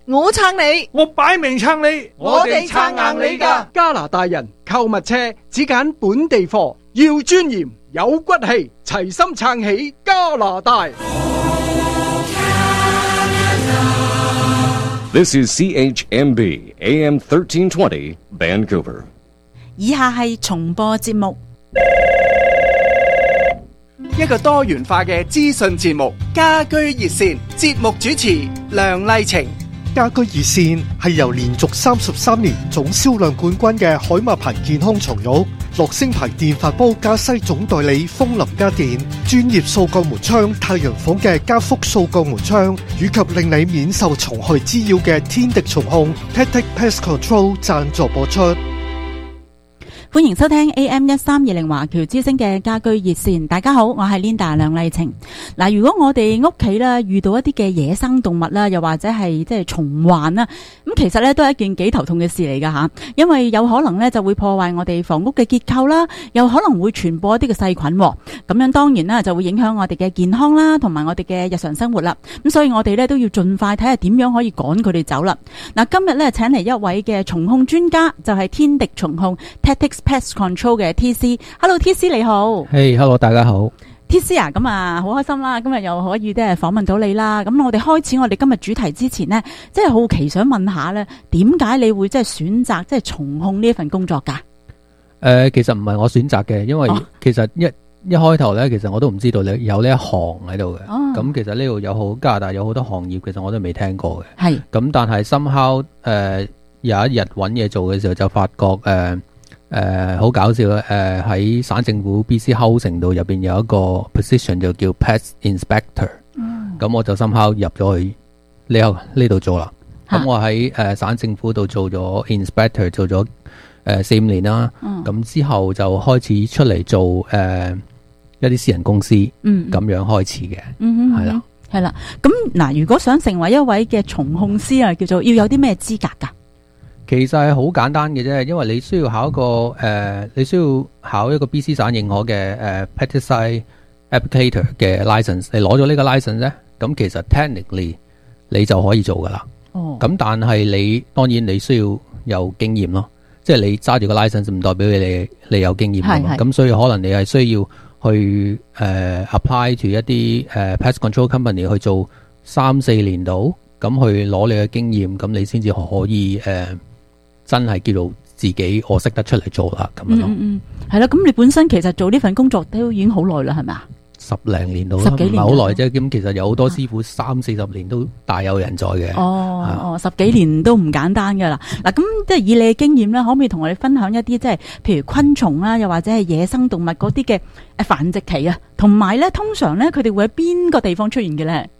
我撐你， 我擺明撐你， 我哋撐硬你㗎。 加拿大人購物車只揀本地貨，要尊嚴有骨氣，齊心撐起加拿大。 This is CHMB AM 1320 Vancouver。 以下係重播節目。 一個多元化嘅資訊節目，家居熱線，節目主持梁麗晴。 家居熱線係由連續33年總銷量冠軍嘅海馬牌健康床褥、樂聲牌電飯煲加西總代理風林家電、專業掃鋼門窗太陽房嘅加幅掃鋼門窗，以及令你免受蟲害滋擾嘅天敵蟲控 Tactic Pest Control 贊助播出。 歡迎收聽 AM1320 華僑之聲嘅家居熱線。大家好，我係 Linda 梁麗晴。嗱，如果我哋屋企咧遇到一啲嘅野生動物啦，又或者係即係蟲患啦，咁其實咧都係一件幾頭痛嘅事嚟噶吓，因為有可能咧就會破壞我哋房屋嘅結構啦，又可能會傳播一啲嘅細菌，咁樣當然啦就會影響我哋嘅健康啦，同埋我哋嘅日常生活啦。咁所以我哋咧都要盡快睇下點樣可以趕佢哋走啦。嗱，今日咧請嚟一位嘅蟲控專家，就係天敵蟲控 Tactic Pest Control 嘅 TC。Hello TC 你好。 Hello 大家好。 TC 啊，咁啊好開心啦，今日又可以訪問到你啦。咁我哋開始我哋今日主題之前呢，即係好奇想問下咧，點解你會即係選擇即係蟲控呢一份工作噶？ 其實唔係我選擇嘅，因為其實一開頭咧，其實我都唔知道你有呢一行喺度嘅。咁其實呢度加拿大有好多行業，其實我都未聽過嘅。係。咁但係 somehow 有一日揾嘢做嘅時候，就發覺好搞笑啦！喺省政府 BC Housing 度入邊有一個 position 就叫 Pest Inspector。咁我就somehow入咗去呢度做啦。咁我喺省政府度做咗 Inspector， 做咗4-5年啦。咁之後就開始出嚟做一啲私人公司，咁樣開始嘅。係啦， 係啦。咁嗱，如果想成為一位嘅蟲控師啊，叫做要有啲咩資格噶？ 其實係好簡單嘅啫，因為你需要考一個 BC 省認可嘅Pesticide Applicator 嘅 license， 你攞咗呢個 license 咧，咁其實 technically 你就可以做噶啦。咁但係當然你需要有經驗咯，即係你揸住個 license 唔代表你有經驗㗎嘛。咁所以可能你係需要去apply to 一啲pest control company 去做3-4年度，咁去攞你嘅經驗，咁你先至可以真係叫做自己我識得出嚟做啦咁樣咯。 係啦，咁你本身其實做呢份工作都已經好耐啦，係咪啊 ？10零年到啦，唔係好耐啫。咁其實有好多師傅30-40年都大有人在嘅。 10幾年都唔簡單噶啦。嗱，咁即係以你嘅經驗咧，可唔可以同我哋分享一啲即係譬如昆蟲啦，又或者係野生動物嗰啲嘅繁殖期啊，同埋咧通常咧佢哋會喺邊個地方出現嘅咧？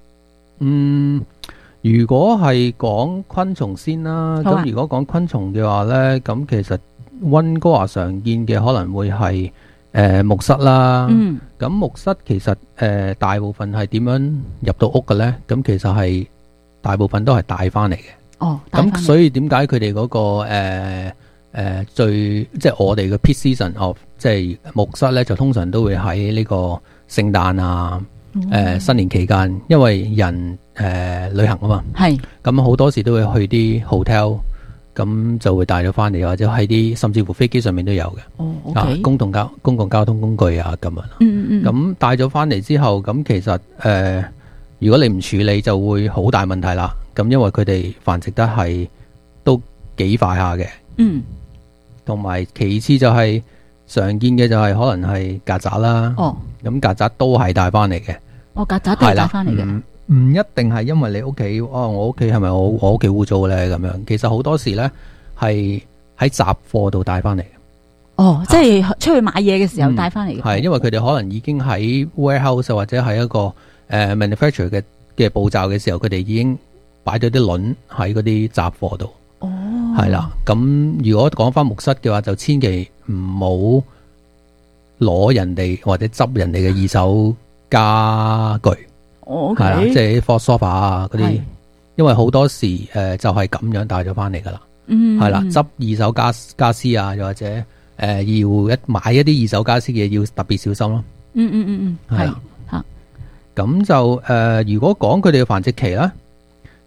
如果係講昆蟲先啦，咁如果講昆蟲嘅話呢，咁其實溫哥華常見嘅可能會係木蝨啦。咁木蝨其實大部分係點樣入到屋嘅呢？咁其實係大部分都係帶翻嚟嘅。咁所以點解佢哋嗰個即係我哋嘅 peak season of 即係木蝨呢，就通常都會喺呢個聖誕啊。新年期間，因為人旅行啊嘛，咁好多時都會去啲 hotel，咁就會帶咗翻嚟，或者喺啲甚至乎飛機上面都有嘅。公共交通工具啊咁樣。咁帶咗翻嚟之後，咁其實如果你唔處理，就會好大問題啦。咁因為佢哋繁殖得係都幾快下嘅。同埋其次就係常見嘅就係可能係曱甴啦。咁曱甴都係帶翻嚟嘅。 曱甴都係帶翻嚟嘅。 唔一定係因為你屋企，我屋企係咪我屋企污糟咧咁樣？其實好多時咧係喺雜貨度帶翻嚟嘅。 即係出去買嘢嘅時候帶翻嚟嘅。 係因為佢哋可能已經喺 warehouse 或者係一個manufacture 嘅步驟嘅時候，佢哋已經擺咗啲卵喺嗰啲雜貨度。係啦，咁如果講翻木蝨嘅話，就千祈唔好攞人哋或者執人哋嘅二手家具。係啦，即係啲 sofa 啊嗰啲，因為好多時就係咁樣帶咗翻嚟噶啦。係啦，執二手家私啊，又或者要買一啲二手家私嘅嘢，要特別小心咯。係啦，咁就如果講佢哋嘅繁殖期啦，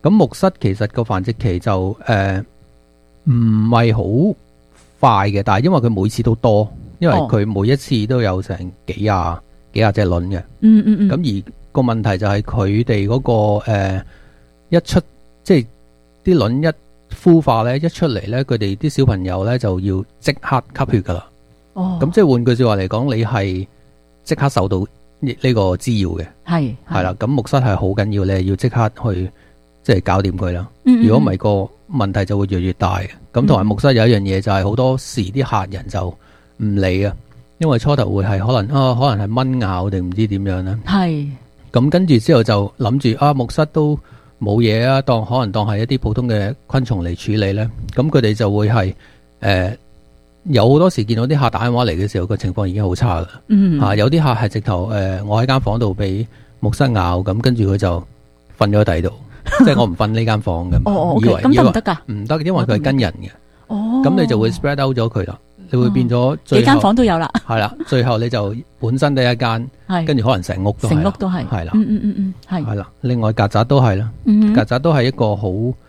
咁木虱其實個繁殖期就唔係好快嘅，但係因為佢每次都多，因為佢每一次都有成幾廿隻卵嘅。咁而個問題就係佢哋嗰個一出即係啲卵一孵化咧，一出嚟咧，佢哋啲小朋友咧就要即刻吸血噶啦。咁即係換句說話嚟講，你係即刻受到呢個滋擾嘅。係啦，咁木虱係好緊要，你係要即刻去即係搞掂佢啦。如果唔係個問題就會越嚟越大嘅。咁同埋木虱有一樣嘢就係好多時啲客人就唔理啊，因為初頭會係可能係蚊咬定唔知點樣咧。咁跟住之後就諗住木虱都冇嘢啊，可能當係一啲普通嘅昆蟲嚟處理咧。咁佢哋就會係有好多時見到啲客打電話嚟嘅時候，個情況已經好差噶。有啲客係直頭我喺間房度俾木虱咬，咁跟住佢就瞓咗喺第度，即係我唔瞓呢間房咁。以為咁得唔得噶？唔得，因為佢係跟人嘅。咁你就會 spread out 咗佢啦，你會變咗幾間房都有啦。係啦，最後你就本身得一間，跟住可能成屋都係。係啦，係啦。另外曱甴都係啦，曱甴都係一個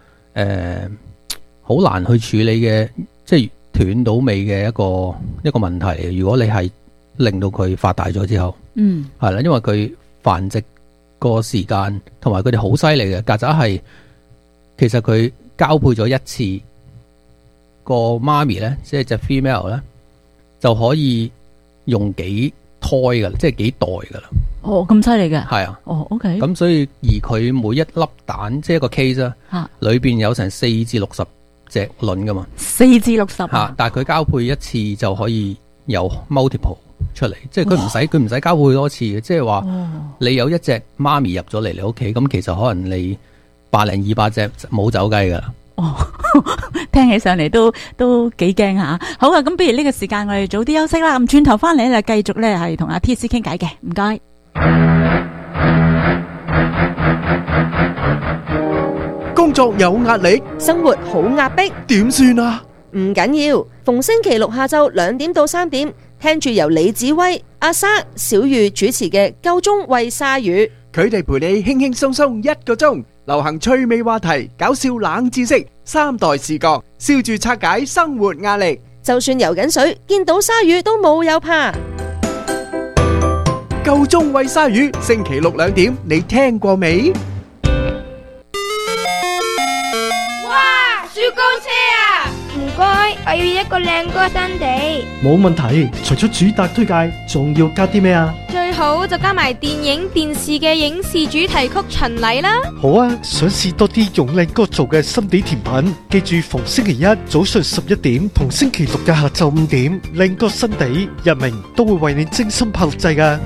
好難去處理嘅，即係斷到尾嘅一個問題嚟嘅。如果你係令到佢發大咗之後，係啦，因為佢繁殖個時間同埋佢哋好犀利嘅。曱甴係其實佢交配咗一次，個媽咪咧，即係隻 female 咧，就可以用幾胎噶啦，即係幾代噶啦。 咁犀利嘅。係啊。OK。咁所以而佢每一粒蛋，即係一個 case 啊，裏邊有成4至60隻卵噶嘛。4至60。但係佢交配一次就可以有 multiple 出嚟，即係佢唔使交配多次嘅，即係話你有一隻媽咪入咗嚟你屋企，咁其實可能你100-200隻冇走雞噶啦。 聽起上嚟都幾驚吓。好啊，咁不如呢個時間我哋早啲休息啦。咁轉頭翻嚟咧，繼續咧係同阿 T C 傾偈嘅。唔該。 工作有壓力， 生活好壓迫， 點算啊？ 唔緊要，逢星期六下晝2點到3點，聽住由李子威、阿莎、小玉主持嘅《夠鐘喂鯊魚》， 佢哋陪你輕輕鬆鬆1個鐘，流行趣味話題、搞笑冷知識、3代視角，笑住拆解生活壓力。 就算游緊水，見到鯊魚都冇有怕。 夠鐘喂鯊魚，星期六2點，你聽過未？ 哇！雪糕車啊！唔該，我要一個靚歌新地。 冇問題，除咗主打推介，仲要加啲咩啊？ 最好就加埋電影、電視嘅影視主題曲巡禮啦。 好啊，想試多啲用靚歌做嘅心地甜品，記住逢星期一早上11點同星期六嘅下晝5點，靚歌新地日明都會為你精心拍錄製㗎。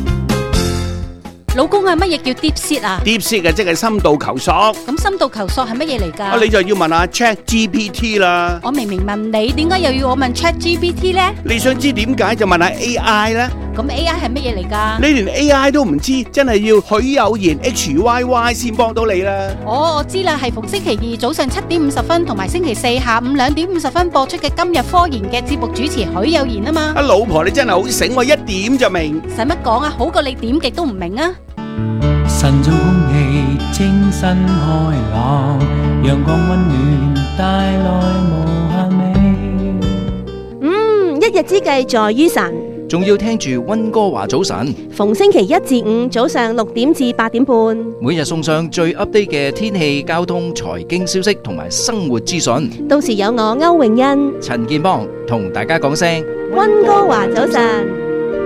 老公啊，乜嘢叫 deep seat 啊 ？deep seat 即係深度求索。 咁深度求索係乜嘢嚟㗎？ 你就要問下 ChatGPT 啦。 我明明問你，點解又要我問 ChatGPT 咧？ 你想知點解就問下 AI 啦。 咁 AI 係乜嘢嚟㗎？ 你連 AI 都唔知，真係要許有言 HYY 先幫到你啦。 我知啦，係逢星期二早上7點50分同埋星期四下午2點50分播出嘅今日科研嘅節目主持許有言啊嘛。 老婆你真係好醒，我一點就明。 使乜講啊？好過你點極都唔明啊！ 晨早空氣清新開朗，陽光溫暖帶來無限美。 一日之計在於晨， 仲要聽住溫哥華早晨。 逢星期1至5早上6點至8點半， 每日送上最 update 嘅天氣、交通、財經消息同埋生活資訊。 到時有我歐詠欣、 陳建邦同大家講聲溫哥華早晨。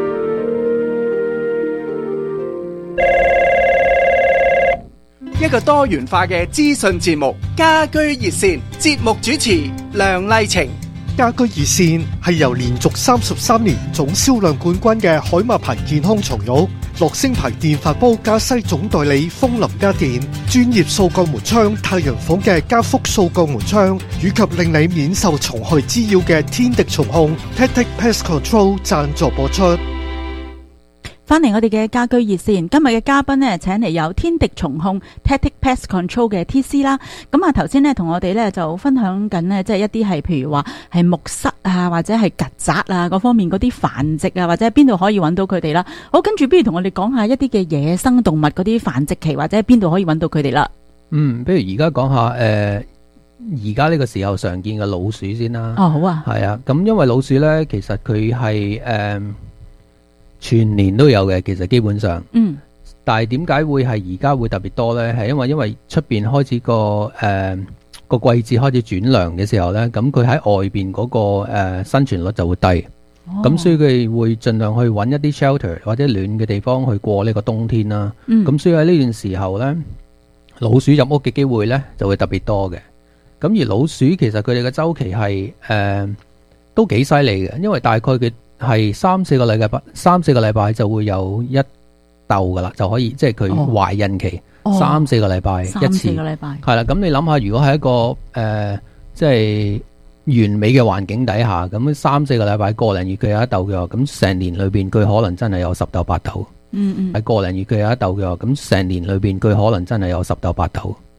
一個多元化嘅資訊節目，家居熱線，節目主持梁麗晴。 家居熱線係由連續33年總銷量冠軍嘅海馬牌健康床褥、樂聲牌電飯煲加西總代理風林家電、專業掃鋼門窗太陽房嘅加福掃鋼門窗，以及令你免受蟲害滋擾嘅天敵蟲控 Tactic Pest Control 贊助播出。 翻嚟我哋嘅家居熱線，今日嘅嘉賓呢，請嚟有天敵蟲控 Tactic Pest Control 嘅 TC 啦。咁啊頭先呢，同我哋呢就分享緊呢，即係一啲係譬如話係木虱啊，或者係曱甴啊嗰方面嗰啲繁殖啊，或者邊度可以揾到佢哋啦。好，跟住不如同我哋講下一啲嘅野生動物嗰啲繁殖期，或者邊度可以揾到佢哋啦。 不如而家講下而家呢個時候常見嘅老鼠先啦。 哦，好啊。 係啊，咁因為老鼠呢，其實佢係全年都有嘅，其實基本上。但係點解會係而家會特別多呢？係因為出邊開始個季節開始轉涼嘅時候呢，咁佢喺外邊嗰個生存率就會低。咁所以佢會盡量去揾一啲 shelter 或者暖嘅地方去過呢個冬天啦。咁所以喺呢段時候呢，老鼠入屋嘅機會呢就會特別多嘅。咁而老鼠其實佢哋嘅周期係都幾犀利嘅，因為大概佢係3-4個禮拜就會有一竇噶啦，就可以即係佢懷孕期3-4個禮拜一次。 3-4個禮拜係啦，咁你諗下，如果喺一個即係完美嘅環境底下，咁3-4個禮拜個零月佢有一竇嘅話，咁成年裏邊佢可能真係有10竇8竇。喺個零月佢有一竇嘅話，咁成年裏邊佢可能真係有10竇8竇。